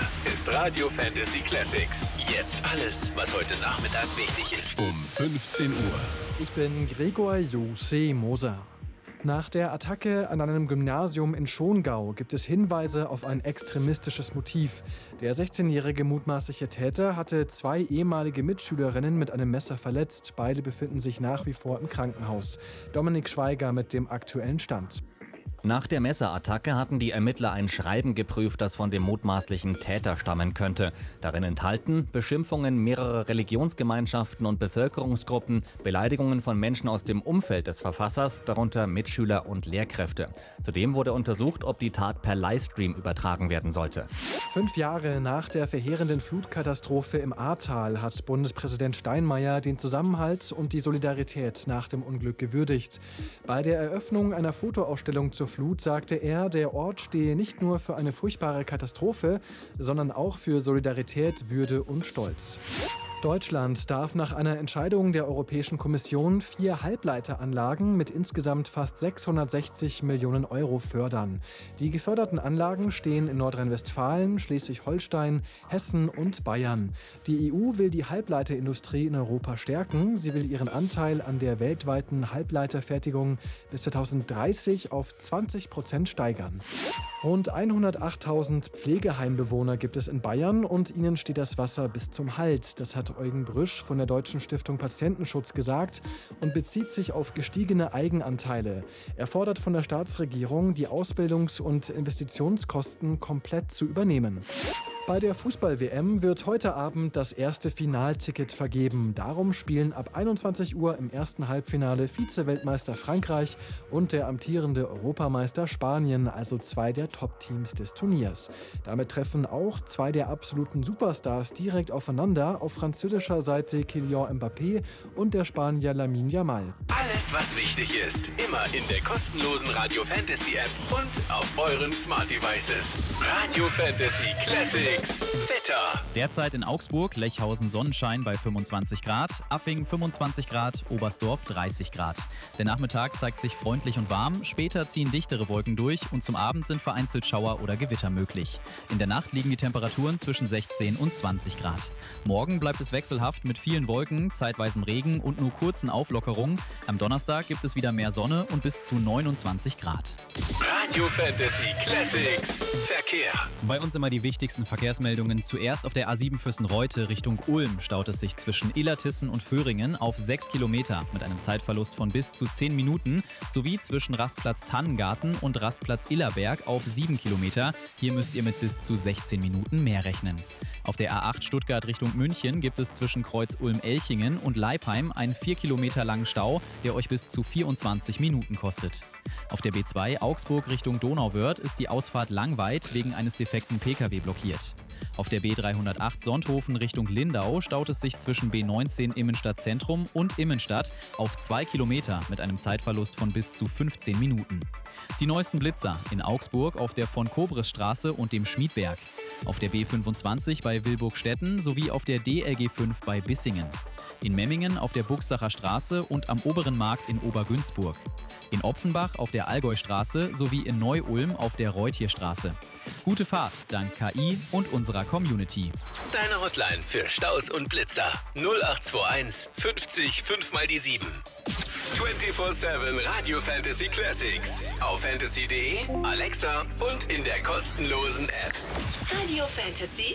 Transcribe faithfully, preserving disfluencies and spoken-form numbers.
ist Radio Fantasy Classics. Jetzt alles, was heute Nachmittag wichtig ist. Um fünfzehn Uhr. Ich bin Gregor Jose Moser. Nach der Attacke an einem Gymnasium in Schongau gibt es Hinweise auf ein extremistisches Motiv. Der sechzehnjährige mutmaßliche Täter hatte zwei ehemalige Mitschülerinnen mit einem Messer verletzt. Beide befinden sich nach wie vor im Krankenhaus. Dominik Schweiger mit dem aktuellen Stand. Nach der Messerattacke hatten die Ermittler ein Schreiben geprüft, das von dem mutmaßlichen Täter stammen könnte. Darin enthalten Beschimpfungen mehrerer Religionsgemeinschaften und Bevölkerungsgruppen, Beleidigungen von Menschen aus dem Umfeld des Verfassers, darunter Mitschüler und Lehrkräfte. Zudem wurde untersucht, ob die Tat per Livestream übertragen werden sollte. Fünf Jahre nach der verheerenden Flutkatastrophe im Ahrtal hat Bundespräsident Steinmeier den Zusammenhalt und die Solidarität nach dem Unglück gewürdigt. Bei der Eröffnung einer Fotoausstellung zur Flut sagte er, der Ort stehe nicht nur für eine furchtbare Katastrophe, sondern auch für Solidarität, Würde und Stolz. Deutschland darf nach einer Entscheidung der Europäischen Kommission vier Halbleiteranlagen mit insgesamt fast sechshundertsechzig Millionen Euro fördern. Die geförderten Anlagen stehen in Nordrhein-Westfalen, Schleswig-Holstein, Hessen und Bayern. Die E U will die Halbleiterindustrie in Europa stärken. Sie will ihren Anteil an der weltweiten Halbleiterfertigung bis zweitausenddreißig auf zwanzig Prozent steigern. Rund hundertachttausend Pflegeheimbewohner gibt es in Bayern und ihnen steht das Wasser bis zum Hals. Das hat Eugen Brüsch von der Deutschen Stiftung Patientenschutz gesagt und bezieht sich auf gestiegene Eigenanteile. Er fordert von der Staatsregierung, die Ausbildungs- und Investitionskosten komplett zu übernehmen. Bei der Fußball-W M wird heute Abend das erste Finalticket vergeben. Darum spielen ab einundzwanzig Uhr im ersten Halbfinale Vize-Weltmeister Frankreich und der amtierende Europameister Spanien, also zwei der Top-Teams des Turniers. Damit treffen auch zwei der absoluten Superstars direkt aufeinander, auf französischer Seite Kylian Mbappé und der Spanier Lamine Yamal. Alles, was wichtig ist, immer in der kostenlosen Radio Fantasy App und auf euren Smart Devices. Radio Fantasy Classics. Wetter. Derzeit in Augsburg, Lechhausen Sonnenschein bei fünfundzwanzig Grad, Affing fünfundzwanzig Grad, Oberstdorf dreißig Grad. Der Nachmittag zeigt sich freundlich und warm, später ziehen dichtere Wolken durch und zum Abend sind vereinzelt Schauer oder Gewitter möglich. In der Nacht liegen die Temperaturen zwischen sechzehn und zwanzig Grad. Morgen bleibt es wechselhaft mit vielen Wolken, zeitweisem Regen und nur kurzen Auflockerungen. Am Donnerstag gibt es wieder mehr Sonne und bis zu neunundzwanzig Grad. Radio Fantasy Classics Verkehr. Bei uns immer die wichtigsten Verkehrsmeldungen. Zuerst auf der A sieben Fürstenreute Richtung Ulm staut es sich zwischen Illertissen und Föhringen auf sechs Kilometer mit einem Zeitverlust von bis zu zehn Minuten sowie zwischen Rastplatz Tannengarten und Rastplatz Illerberg auf sieben Kilometer. Hier müsst ihr mit bis zu sechzehn Minuten mehr rechnen. Auf der A acht Stuttgart Richtung München gibt es zwischen Kreuz Ulm-Elchingen und Leipheim einen vier Kilometer langen Stau, der euch bis zu vierundzwanzig Minuten kostet. Auf der B zwei Augsburg Richtung Donauwörth ist die Ausfahrt Langweid wegen eines defekten Pkw blockiert. Auf der B dreihundertacht Sonthofen Richtung Lindau staut es sich zwischen B neunzehn Immenstadt Zentrum und Immenstadt auf zwei Kilometer mit einem Zeitverlust von bis zu fünfzehn Minuten. Die neuesten Blitzer in Augsburg auf der Von-Kobres-Straße und dem Schmiedberg. Auf der B fünfundzwanzig bei Wilburgstetten sowie auf der D L G fünf bei Bissingen. In Memmingen auf der Buchsacher Straße und am Oberen Markt in Obergünzburg. In Opfenbach auf der Allgäustraße sowie in Neu-Ulm auf der Reutierstraße. Gute Fahrt dank K I und unserer Community. Deine Hotline für Staus und Blitzer null acht zwei eins fünfzig fünf mal die sieben. vierundzwanzig sieben Radio Fantasy Classics auf fantasy punkt de, Alexa und in der kostenlosen App. Radio Fantasy